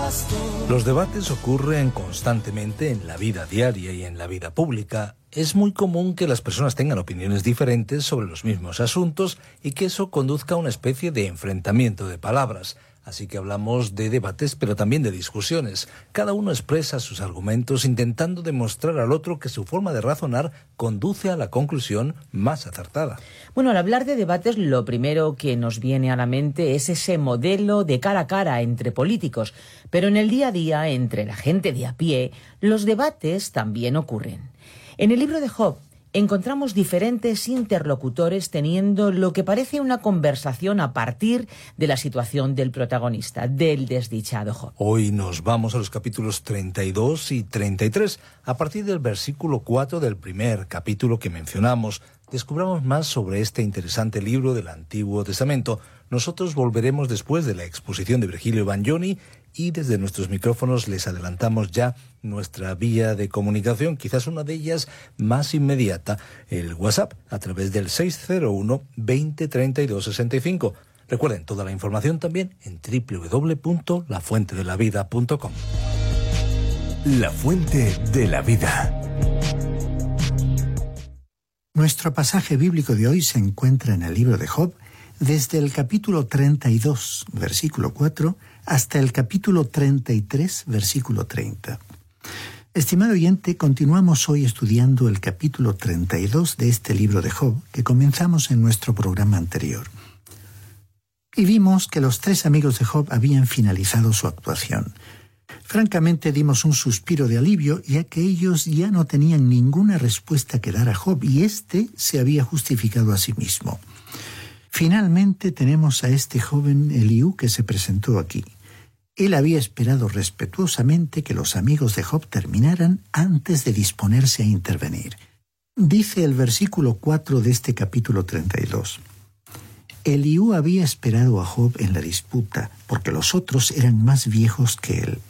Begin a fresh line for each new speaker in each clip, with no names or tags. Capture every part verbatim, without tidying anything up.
Los debates ocurren constantemente en la vida diaria y en la vida pública. Es muy común que las personas tengan opiniones diferentes sobre los mismos asuntos y que eso conduzca a una especie de enfrentamiento de palabras. Así que hablamos de debates, pero también de discusiones. Cada uno expresa sus argumentos intentando demostrar al otro que su forma de razonar conduce a la conclusión más acertada.
Bueno, al hablar de debates, lo primero que nos viene a la mente es ese modelo de cara a cara entre políticos. Pero en el día a día, entre la gente de a pie, los debates también ocurren. En el libro de Job encontramos diferentes interlocutores teniendo lo que parece una conversación a partir de la situación del protagonista, del desdichado Job.
Hoy nos vamos a los capítulos treinta y dos y treinta y tres. A partir del versículo cuatro del primer capítulo que mencionamos, descubramos más sobre este interesante libro del Antiguo Testamento. Nosotros volveremos después de la exposición de Virgilio Bagnoni y desde nuestros micrófonos les adelantamos ya nuestra vía de comunicación, quizás una de ellas más inmediata, el WhatsApp, a través del seis cero uno, veinte, treinta y dos, sesenta y cinco. Recuerden, toda la información también en doble u doble u doble u punto la fuente de la vida punto com.
La Fuente de la Vida.
Nuestro pasaje bíblico de hoy se encuentra en el libro de Job, desde el capítulo treinta y dos, versículo cuatro, hasta el capítulo treinta y tres, versículo treinta. Estimado oyente, continuamos hoy estudiando el capítulo treinta y dos de este libro de Job, que comenzamos en nuestro programa anterior. Y vimos que los tres amigos de Job habían finalizado su actuación. Francamente dimos un suspiro de alivio, ya que ellos ya no tenían ninguna respuesta que dar a Job, y éste se había justificado a sí mismo. Finalmente tenemos a este joven Eliú que se presentó aquí. Él había esperado respetuosamente que los amigos de Job terminaran antes de disponerse a intervenir. Dice el versículo cuatro de este capítulo treinta y dos. Eliú había esperado a Job en la disputa, porque los otros eran más viejos que él.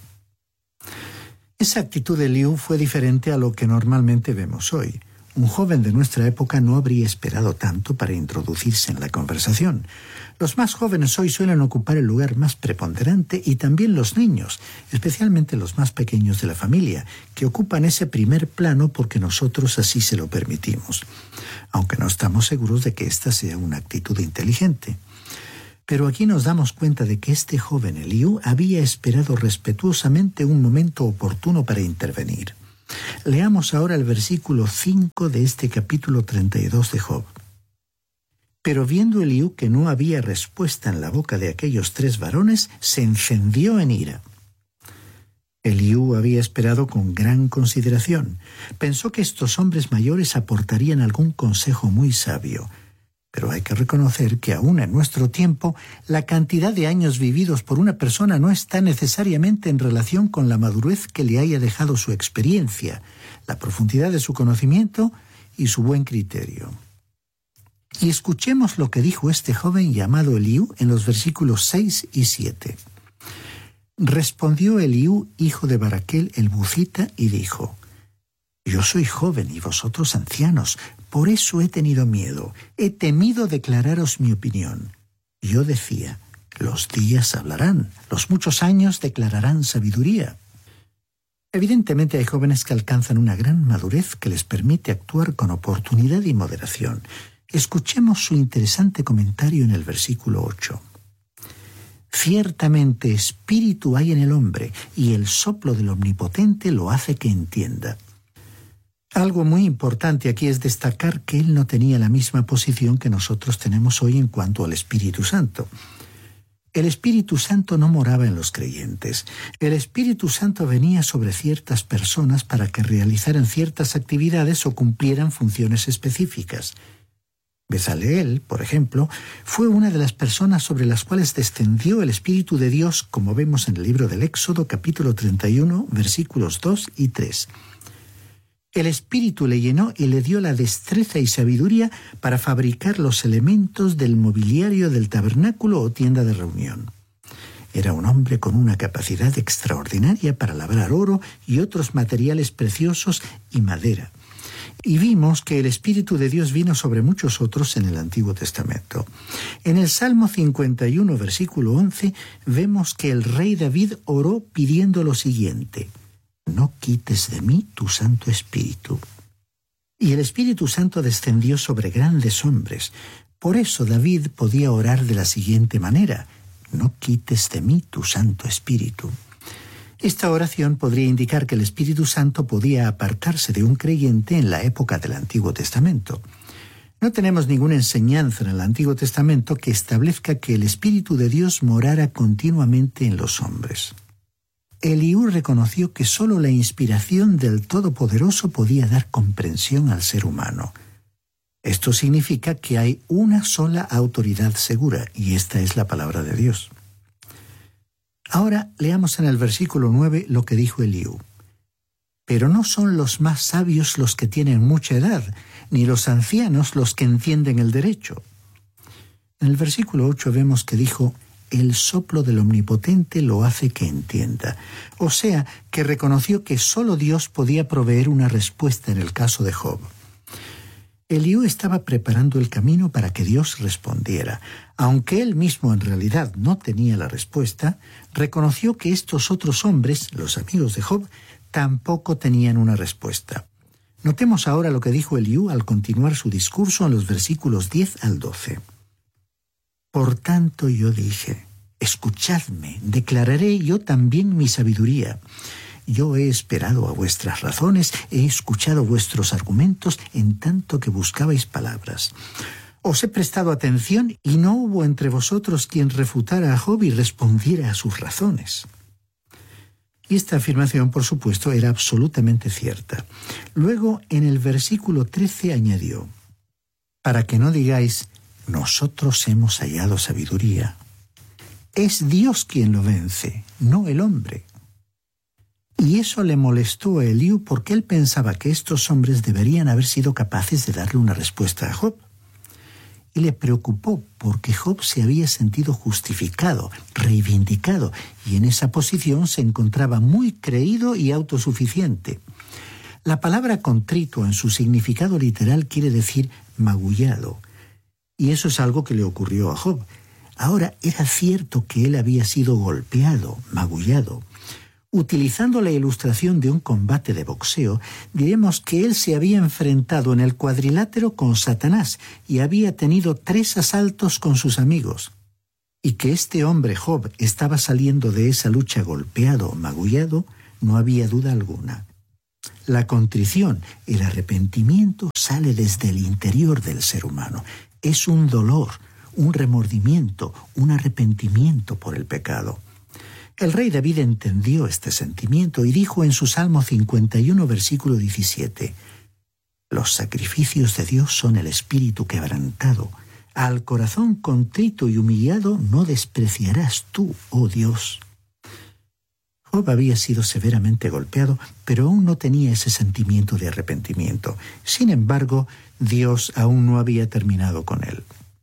Esa actitud de Eliú fue diferente a lo que normalmente vemos hoy. Un joven de nuestra época no habría esperado tanto para introducirse en la conversación. Los más jóvenes hoy suelen ocupar el lugar más preponderante y también los niños, especialmente los más pequeños de la familia, que ocupan ese primer plano porque nosotros así se lo permitimos, aunque no estamos seguros de que esta sea una actitud inteligente. Pero aquí nos damos cuenta de que este joven Eliú había esperado respetuosamente un momento oportuno para intervenir. Leamos ahora el versículo cinco de este capítulo treinta y dos de Job. Pero viendo Eliú que no había respuesta en la boca de aquellos tres varones, se encendió en ira. Eliú había esperado con gran consideración. Pensó que estos hombres mayores aportarían algún consejo muy sabio. Pero hay que reconocer que aún en nuestro tiempo, la cantidad de años vividos por una persona no está necesariamente en relación con la madurez que le haya dejado su experiencia, la profundidad de su conocimiento y su buen criterio. Y escuchemos lo que dijo este joven llamado Eliú en los versículos seis y siete. Respondió Eliú, hijo de Baraquel el Buzita, y dijo: Yo soy joven y vosotros ancianos, por eso he tenido miedo, he temido declararos mi opinión. Yo decía, los días hablarán, los muchos años declararán sabiduría. Evidentemente hay jóvenes que alcanzan una gran madurez que les permite actuar con oportunidad y moderación. Escuchemos su interesante comentario en el versículo ocho. Ciertamente espíritu hay en el hombre, y el soplo del Omnipotente lo hace que entienda. Algo muy importante aquí es destacar que él no tenía la misma posición que nosotros tenemos hoy en cuanto al Espíritu Santo. El Espíritu Santo no moraba en los creyentes. El Espíritu Santo venía sobre ciertas personas para que realizaran ciertas actividades o cumplieran funciones específicas. Bezaleel, por ejemplo, fue una de las personas sobre las cuales descendió el Espíritu de Dios, como vemos en el libro del Éxodo, capítulo treinta y uno, versículos dos y tres. El Espíritu le llenó y le dio la destreza y sabiduría para fabricar los elementos del mobiliario del tabernáculo o tienda de reunión. Era un hombre con una capacidad extraordinaria para labrar oro y otros materiales preciosos y madera. Y vimos que el Espíritu de Dios vino sobre muchos otros en el Antiguo Testamento. En el Salmo cincuenta y uno, versículo once, vemos que el rey David oró pidiendo lo siguiente: no quites de mí tu Santo Espíritu. Y el Espíritu Santo descendió sobre grandes hombres. Por eso David podía orar de la siguiente manera: no quites de mí tu Santo Espíritu. Esta oración podría indicar que el Espíritu Santo podía apartarse de un creyente en la época del Antiguo Testamento. No tenemos ninguna enseñanza en el Antiguo Testamento que establezca que el Espíritu de Dios morara continuamente en los hombres. Eliú reconoció que sólo la inspiración del Todopoderoso podía dar comprensión al ser humano. Esto significa que hay una sola autoridad segura, y esta es la palabra de Dios. Ahora leamos en el versículo nueve lo que dijo Eliú. Pero no son los más sabios los que tienen mucha edad, ni los ancianos los que entienden el derecho. En el versículo ocho vemos que dijo: el soplo del Omnipotente lo hace que entienda. O sea, que reconoció que solo Dios podía proveer una respuesta en el caso de Job. Eliú estaba preparando el camino para que Dios respondiera. Aunque él mismo en realidad no tenía la respuesta, reconoció que estos otros hombres, los amigos de Job, tampoco tenían una respuesta. Notemos ahora lo que dijo Eliú al continuar su discurso en los versículos diez al doce. Por tanto yo dije: escuchadme, declararé yo también mi sabiduría. Yo he esperado a vuestras razones, he escuchado vuestros argumentos en tanto que buscabais palabras. Os he prestado atención y no hubo entre vosotros quien refutara a Job y respondiera a sus razones. Y esta afirmación, por supuesto, era absolutamente cierta. Luego, en el versículo trece añadió: para que no digáis, nosotros hemos hallado sabiduría. Es Dios quien lo vence, no el hombre. Y eso le molestó a Eliú porque él pensaba que estos hombres deberían haber sido capaces de darle una respuesta a Job. Y le preocupó porque Job se había sentido justificado, reivindicado, y en esa posición se encontraba muy creído y autosuficiente. La palabra contrito en su significado literal quiere decir magullado, y eso es algo que le ocurrió a Job. Ahora, era cierto que él había sido golpeado, magullado. Utilizando la ilustración de un combate de boxeo, diremos que él se había enfrentado en el cuadrilátero con Satanás y había tenido tres asaltos con sus amigos. Y que este hombre Job estaba saliendo de esa lucha golpeado, magullado, no había duda alguna. La contrición, el arrepentimiento, sale desde el interior del ser humano. Es un dolor, un remordimiento, un arrepentimiento por el pecado. El rey David entendió este sentimiento y dijo en su Salmo cincuenta y uno, versículo diecisiete, los sacrificios de Dios son el espíritu quebrantado. Al corazón contrito y humillado no despreciarás tú, oh Dios. Job había sido severamente golpeado, pero aún no tenía ese sentimiento de arrepentimiento. Sin embargo, Dios aún no había terminado con él.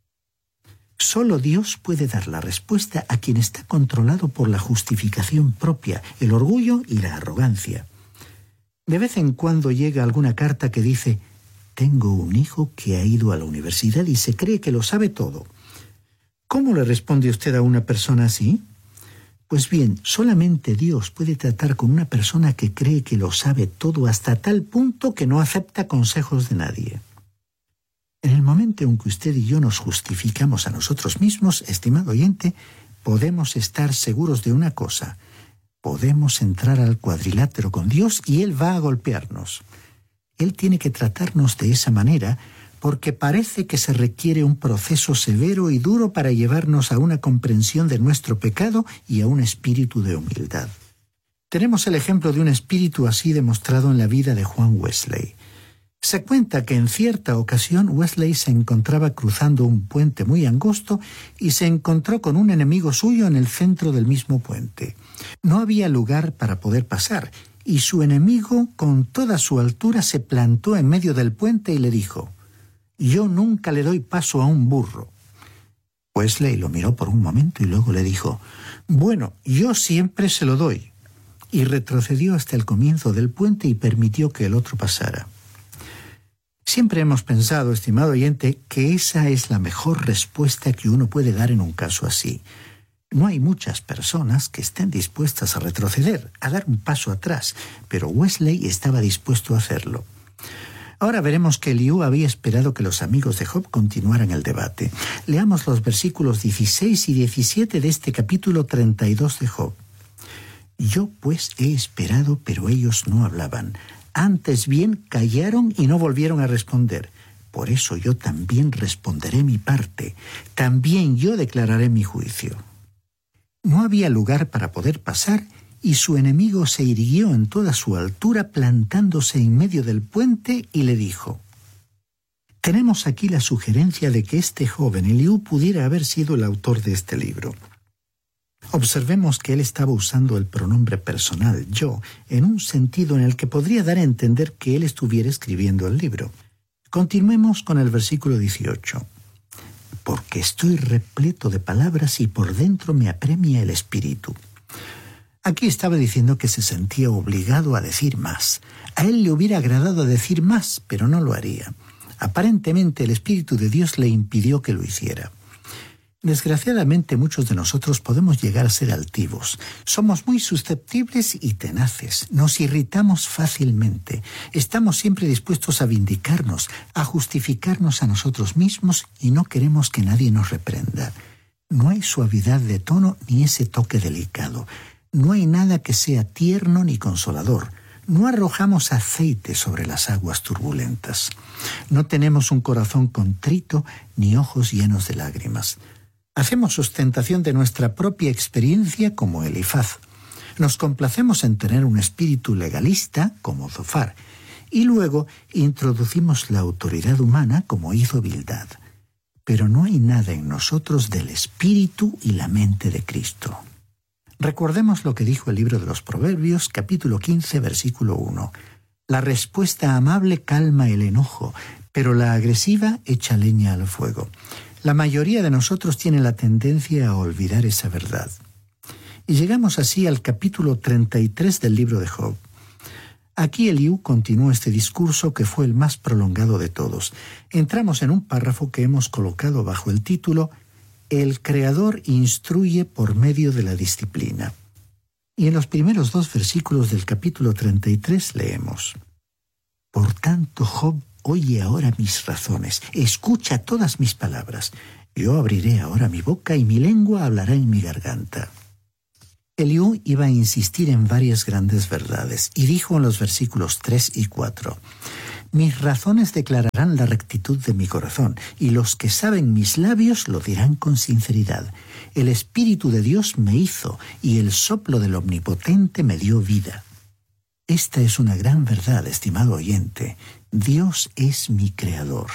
Solo Dios puede dar la respuesta a quien está controlado por la justificación propia, el orgullo y la arrogancia. De vez en cuando llega alguna carta que dice: tengo un hijo que ha ido a la universidad y se cree que lo sabe todo. ¿Cómo le responde usted a una persona así? Pues bien, solamente Dios puede tratar con una persona que cree que lo sabe todo hasta tal punto que no acepta consejos de nadie. En el momento en que usted y yo nos justificamos a nosotros mismos, estimado oyente, podemos estar seguros de una cosa: podemos entrar al cuadrilátero con Dios y Él va a golpearnos. Él tiene que tratarnos de esa manera porque parece que se requiere un proceso severo y duro para llevarnos a una comprensión de nuestro pecado y a un espíritu de humildad. Tenemos el ejemplo de un espíritu así demostrado en la vida de Juan Wesley. Se cuenta que en cierta ocasión Wesley se encontraba cruzando un puente muy angosto y se encontró con un enemigo suyo en el centro del mismo puente. No había lugar para poder pasar y su enemigo con toda su altura se plantó en medio del puente y le dijo: «Yo nunca le doy paso a un burro». Wesley lo miró por un momento y luego le dijo: «Bueno, yo siempre se lo doy». Y retrocedió hasta el comienzo del puente y permitió que el otro pasara. Siempre hemos pensado, estimado oyente, que esa es la mejor respuesta que uno puede dar en un caso así. No hay muchas personas que estén dispuestas a retroceder, a dar un paso atrás, pero Wesley estaba dispuesto a hacerlo. Ahora veremos que Eliú había esperado que los amigos de Job continuaran el debate. Leamos los versículos dieciséis y diecisiete de este capítulo treinta y dos de Job. Yo pues he esperado, pero ellos no hablaban. Antes bien callaron y no volvieron a responder. Por eso yo también responderé mi parte. También yo declararé mi juicio. No había lugar para poder pasar, y su enemigo se irguió en toda su altura, plantándose en medio del puente, y le dijo: tenemos aquí la sugerencia de que este joven Eliú pudiera haber sido el autor de este libro. Observemos que él estaba usando el pronombre personal, yo, en un sentido en el que podría dar a entender que él estuviera escribiendo el libro. Continuemos con el versículo dieciocho. Porque estoy repleto de palabras y por dentro me apremia el espíritu. Aquí estaba diciendo que se sentía obligado a decir más. A él le hubiera agradado decir más, pero no lo haría. Aparentemente el Espíritu de Dios le impidió que lo hiciera. Desgraciadamente muchos de nosotros podemos llegar a ser altivos. Somos muy susceptibles y tenaces. Nos irritamos fácilmente. Estamos siempre dispuestos a vindicarnos, a justificarnos a nosotros mismos y no queremos que nadie nos reprenda. No hay suavidad de tono ni ese toque delicado. No hay nada que sea tierno ni consolador. No arrojamos aceite sobre las aguas turbulentas. No tenemos un corazón contrito ni ojos llenos de lágrimas. Hacemos ostentación de nuestra propia experiencia como Elifaz. Nos complacemos en tener un espíritu legalista como Zofar. Y luego introducimos la autoridad humana como hizo Bildad. Pero no hay nada en nosotros del espíritu y la mente de Cristo. Recordemos lo que dijo el libro de los Proverbios, capítulo quince, versículo uno. La respuesta amable calma el enojo, pero la agresiva echa leña al fuego. La mayoría de nosotros tiene la tendencia a olvidar esa verdad. Y llegamos así al capítulo treinta y tres del libro de Job. Aquí Eliú continuó este discurso que fue el más prolongado de todos. Entramos en un párrafo que hemos colocado bajo el título El Creador instruye por medio de la disciplina. Y en los primeros dos versículos del capítulo treinta y tres leemos: Por tanto, Job, oye ahora mis razones, escucha todas mis palabras. Yo abriré ahora mi boca y mi lengua hablará en mi garganta. Eliú iba a insistir en varias grandes verdades y dijo en los versículos tres y cuatro: Mis razones declararán la rectitud de mi corazón, y los que saben mis labios lo dirán con sinceridad. El Espíritu de Dios me hizo, y el soplo del Omnipotente me dio vida. Esta es una gran verdad, estimado oyente. Dios es mi Creador.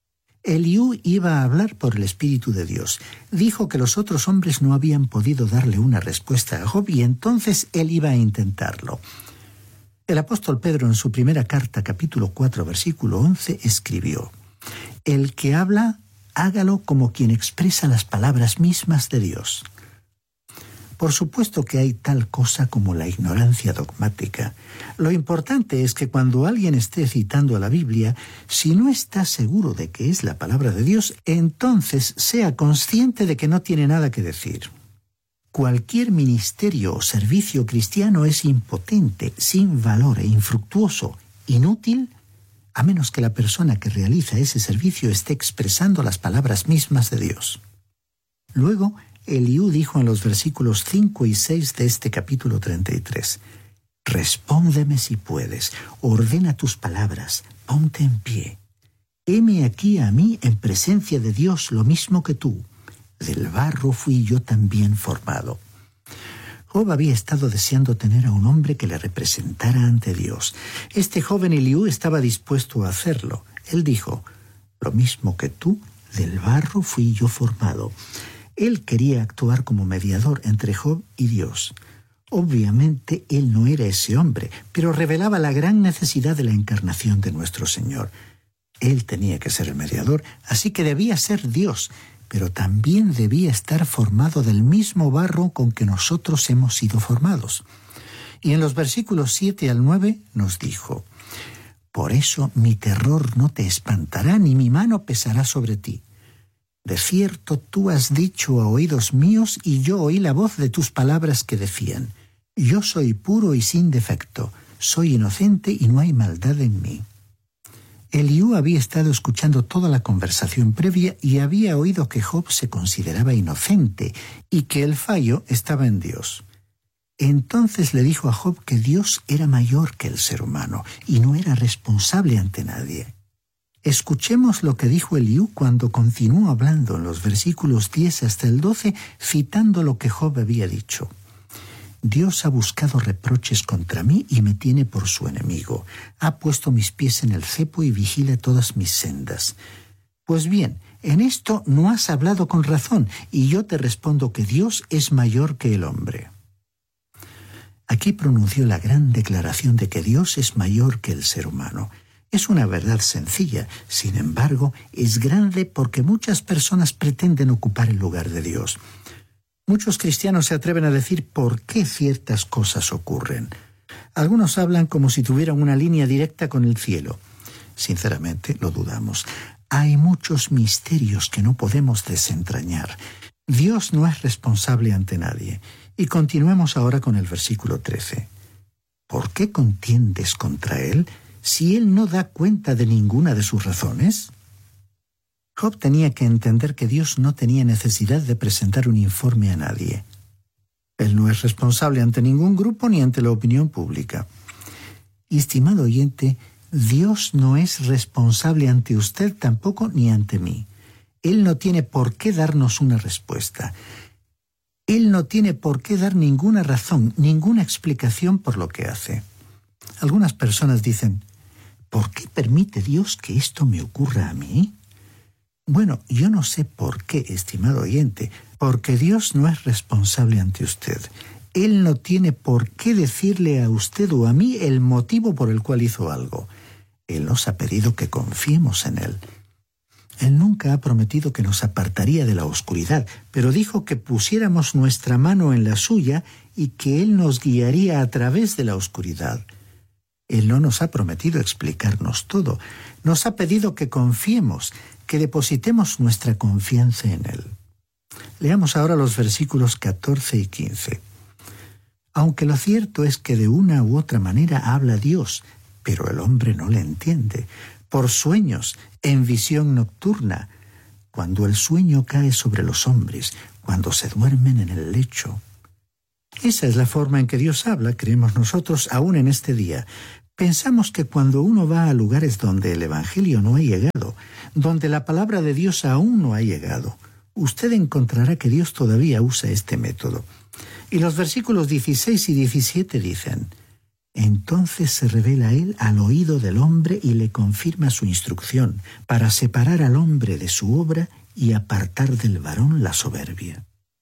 Eliú iba a hablar por el Espíritu de Dios. Dijo que los otros hombres no habían podido darle una respuesta a Job, y entonces él iba a intentarlo. El apóstol Pedro en su primera carta, capítulo cuatro, versículo once, escribió: El que habla, hágalo como quien expresa las palabras mismas de Dios. Por supuesto que hay tal cosa como la ignorancia dogmática. Lo importante es que cuando alguien esté citando a la Biblia, si no está seguro de que es la palabra de Dios, entonces sea consciente de que no tiene nada que decir. Cualquier ministerio o servicio cristiano es impotente, sin valor e infructuoso, inútil, a menos que la persona que realiza ese servicio esté expresando las palabras mismas de Dios. Luego, Eliú dijo en los versículos cinco y seis de este capítulo treinta y tres, Respóndeme si puedes, ordena tus palabras, ponte en pie. Heme aquí a mí en presencia de Dios lo mismo que tú. Del barro fui yo también formado. Job había estado deseando tener a un hombre que le representara ante Dios. Este joven Eliú estaba dispuesto a hacerlo. Él dijo: Lo mismo que tú, del barro fui yo formado. Él quería actuar como mediador entre Job y Dios. Obviamente él no era ese hombre, pero revelaba la gran necesidad de la encarnación de nuestro Señor. Él tenía que ser el mediador, así que debía ser Dios, pero también debía estar formado del mismo barro con que nosotros hemos sido formados. Y en los versículos siete al nueve nos dijo: Por eso mi terror no te espantará, ni mi mano pesará sobre ti. De cierto, tú has dicho a oídos míos, y yo oí la voz de tus palabras que decían: yo soy puro y sin defecto, soy inocente y no hay maldad en mí. Eliú había estado escuchando toda la conversación previa y había oído que Job se consideraba inocente y que el fallo estaba en Dios. Entonces le dijo a Job que Dios era mayor que el ser humano y no era responsable ante nadie. Escuchemos lo que dijo Eliú cuando continuó hablando en los versículos diez hasta el doce, citando lo que Job había dicho. Dios ha buscado reproches contra mí y me tiene por su enemigo. Ha puesto mis pies en el cepo y vigila todas mis sendas. Pues bien, en esto no has hablado con razón, y yo te respondo que Dios es mayor que el hombre. Aquí pronunció la gran declaración de que Dios es mayor que el ser humano. Es una verdad sencilla, sin embargo, es grande porque muchas personas pretenden ocupar el lugar de Dios. Muchos cristianos se atreven a decir por qué ciertas cosas ocurren. Algunos hablan como si tuvieran una línea directa con el cielo. Sinceramente, lo dudamos. Hay muchos misterios que no podemos desentrañar. Dios no es responsable ante nadie. Y continuemos ahora con el versículo trece. ¿Por qué contiendes contra él si él no da cuenta de ninguna de sus razones? Job tenía que entender que Dios no tenía necesidad de presentar un informe a nadie. Él no es responsable ante ningún grupo ni ante la opinión pública. Y, estimado oyente, Dios no es responsable ante usted tampoco ni ante mí. Él no tiene por qué darnos una respuesta. Él no tiene por qué dar ninguna razón, ninguna explicación por lo que hace. Algunas personas dicen: ¿por qué permite Dios que esto me ocurra a mí? Bueno, yo no sé por qué, estimado oyente, porque Dios no es responsable ante usted. Él no tiene por qué decirle a usted o a mí el motivo por el cual hizo algo. Él nos ha pedido que confiemos en Él. Él nunca ha prometido que nos apartaría de la oscuridad, pero dijo que pusiéramos nuestra mano en la suya y que Él nos guiaría a través de la oscuridad. Él no nos ha prometido explicarnos todo. Nos ha pedido que confiemos, que depositemos nuestra confianza en Él. Leamos ahora los versículos catorce y quince. Aunque lo cierto es que de una u otra manera habla Dios, pero el hombre no le entiende. Por sueños, en visión nocturna, cuando el sueño cae sobre los hombres, cuando se duermen en el lecho. Esa es la forma en que Dios habla, creemos nosotros, aún en este día. Pensamos que cuando uno va a lugares donde el Evangelio no ha llegado, donde la palabra de Dios aún no ha llegado, usted encontrará que Dios todavía usa este método. Y los versículos dieciséis y diecisiete dicen: entonces se revela Él al oído del hombre y le confirma su instrucción, para separar al hombre de su obra y apartar del varón la soberbia.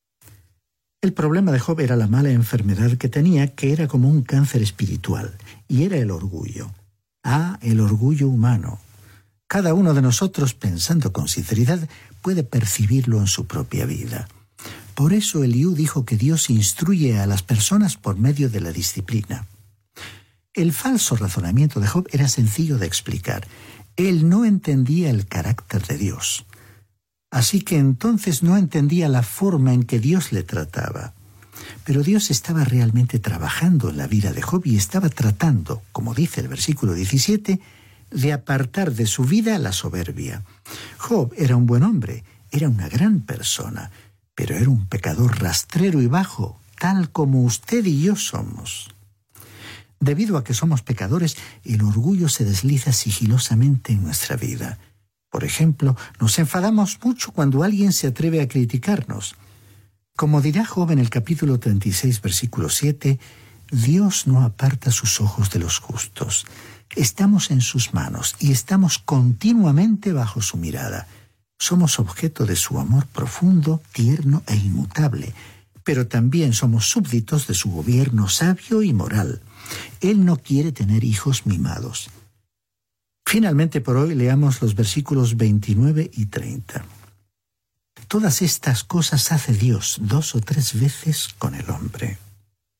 El problema de Job era la mala enfermedad que tenía, que era como un cáncer espiritual, y era el orgullo. Ah, el orgullo humano. Cada uno de nosotros, pensando con sinceridad, puede percibirlo en su propia vida. Por eso Eliú dijo que Dios instruye a las personas por medio de la disciplina. El falso razonamiento de Job era sencillo de explicar. Él no entendía el carácter de Dios. Así que entonces no entendía la forma en que Dios le trataba. Pero Dios estaba realmente trabajando en la vida de Job y estaba tratando, como dice el versículo diecisiete, de apartar de su vida la soberbia. Job era un buen hombre, era una gran persona, pero era un pecador rastrero y bajo, tal como usted y yo somos. Debido a que somos pecadores, el orgullo se desliza sigilosamente en nuestra vida. Por ejemplo, nos enfadamos mucho cuando alguien se atreve a criticarnos. Como dirá Job en el capítulo treinta y seis, versículo siete, Dios no aparta sus ojos de los justos. Estamos en sus manos y estamos continuamente bajo su mirada. Somos objeto de su amor profundo, tierno e inmutable, pero también somos súbditos de su gobierno sabio y moral. Él no quiere tener hijos mimados. Finalmente, por hoy, leamos los versículos veintinueve y treinta. Todas estas cosas hace Dios dos o tres veces con el hombre.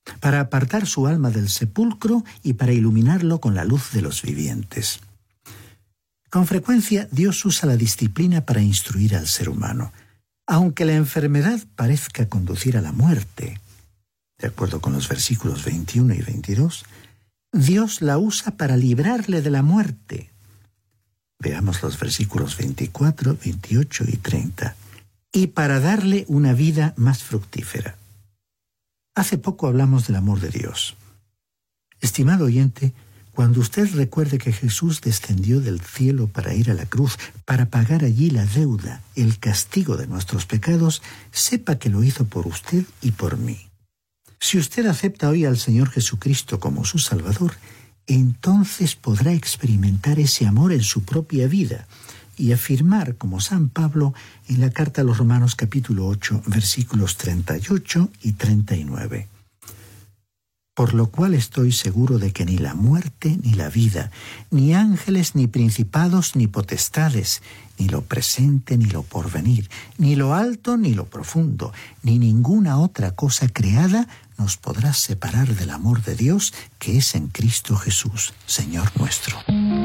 para apartar su alma del sepulcro y para iluminarlo con la luz de los vivientes. Con frecuencia, Dios usa la disciplina para instruir al ser humano. Aunque la enfermedad parezca conducir a la muerte, de acuerdo con los versículos veintiuno y veintidós, Dios la usa para librarle de la muerte. Veamos los versículos veinticuatro, veintiocho y treinta. Y para darle una vida más fructífera. Hace poco hablamos del amor de Dios. Estimado oyente, cuando usted recuerde que Jesús descendió del cielo para ir a la cruz, para pagar allí la deuda, el castigo de nuestros pecados, sepa que lo hizo por usted y por mí. Si usted acepta hoy al Señor Jesucristo como su Salvador, entonces podrá experimentar ese amor en su propia vida y afirmar, como San Pablo, en la carta a los Romanos capítulo ocho, versículos treinta y ocho y treinta y nueve. Por lo cual estoy seguro de que ni la muerte ni la vida, ni ángeles ni principados ni potestades, ni lo presente ni lo porvenir, ni lo alto ni lo profundo, ni ninguna otra cosa creada nos podrá separar del amor de Dios que es en Cristo Jesús, Señor nuestro.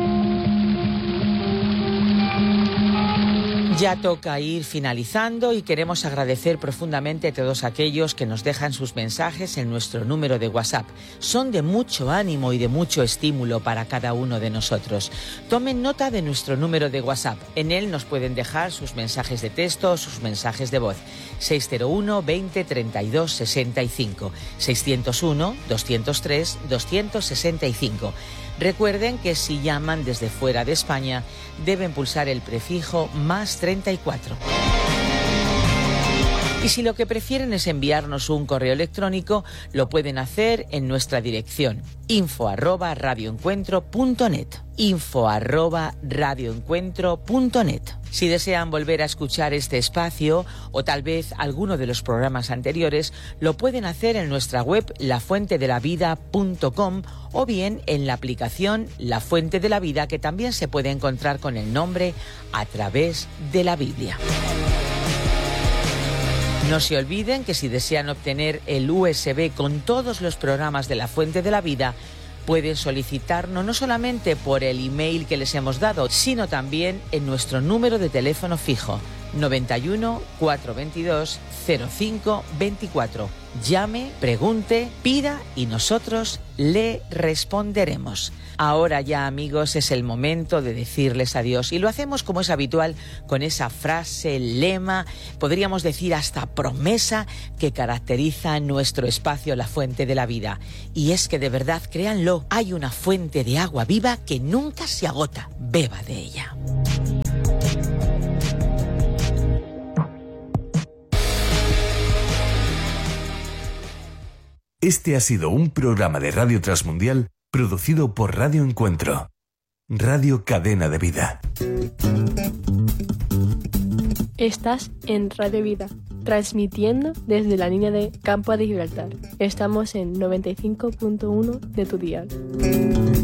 Ya toca ir finalizando y queremos agradecer profundamente a todos aquellos que nos dejan sus mensajes en nuestro número de WhatsApp. Son de mucho ánimo y de mucho estímulo para cada uno de nosotros. Tomen nota de nuestro número de WhatsApp. En él nos pueden dejar sus mensajes de texto o sus mensajes de voz. seis cero uno, veinte, treinta y dos, sesenta y cinco. seiscientos uno, doscientos tres, doscientos sesenta y cinco. Recuerden que si llaman desde fuera de España, deben pulsar el prefijo más treinta y cuatro. Y si lo que prefieren es enviarnos un correo electrónico, lo pueden hacer en nuestra dirección info arroba radioencuentro punto net. info arroba radioencuentro punto net. Si desean volver a escuchar este espacio o tal vez alguno de los programas anteriores, lo pueden hacer en nuestra web la fuente de la vida punto com o bien en la aplicación La Fuente de la Vida, que también se puede encontrar con el nombre A Través de la Biblia. No se olviden que si desean obtener el U S B con todos los programas de La Fuente de la Vida, pueden solicitarnos no solamente por el email que les hemos dado, sino también en nuestro número de teléfono fijo, noventa y uno, cuatrocientos veintidós, cero cinco veinticuatro. Llame, pregunte, pida y nosotros le responderemos. Ahora ya, amigos, es el momento de decirles adiós y lo hacemos como es habitual con esa frase, lema, podríamos decir hasta promesa que caracteriza nuestro espacio La Fuente de la Vida. Y es que de verdad, créanlo, hay una fuente de agua viva que nunca se agota. Beba de ella.
Este ha sido un programa de Radio Transmundial producido por Radio Encuentro, Radio Cadena de Vida.
Estás en Radio Vida, transmitiendo desde la línea de Campo de Gibraltar. Estamos en noventa y cinco punto uno de tu dial.